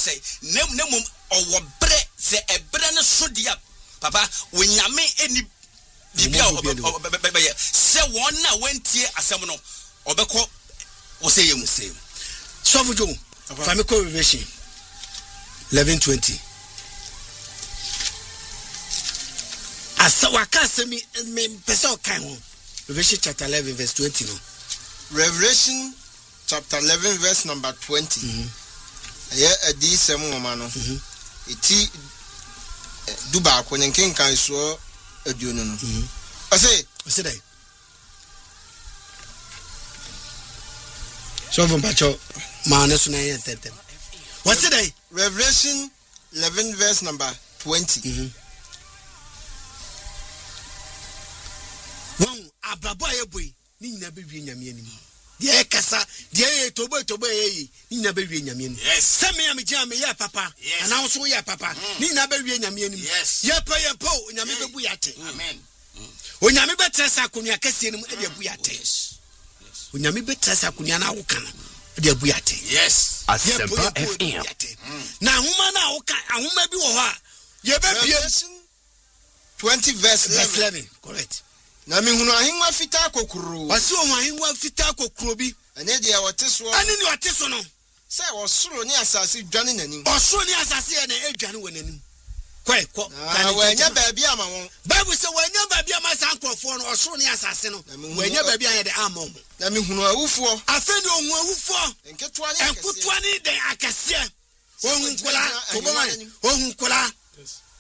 say nemum owobre se ebre ne so dia papa wonyame eni bibia obebe se won na wentie asem no obekọ wo say yem say so fujo famiko revelation 11:20 asa wakase me pesa kan ho Revelation chapter 11 verse 20 no Revelation chapter 11 verse number 20 yeah adi semu mama no iti duba ko nyen kan so aduonu no ase dai so from pacho ma na so na yen tetem what's dai Revelation 11 verse number 20 abrabo ayeboy ni nyina be wie nyame anim de kasa de tobo ni nyina be wie nyame anim se me am gya me ya papa ana so ya papa ni nyina be wie nyame anim ye pa ye po nyame be bu yate amen onyame be tresa akonia kase anim e de bu yate onyame be tresa akonia na wo kana e de bu yate yes Asempa FM na homa na wo ka ahoma bi wo ho a ye be bie 20 verse 11 correct na mi hunu ahinwa fita kokuru wasi o ahinwa fita kokuru bi ene dia wote so ani ni wote so no se osoro ni asase dwane nanim osoro ni asase e na edwane wonanim kwai ko wanya baabi ama won bible say wanya baabi ama san krofo no osoro ni asase no wanya baabi anya de ama mo na mi hunu awufo afeni ohun awufo enketua ni de akase ohun kola ohun kola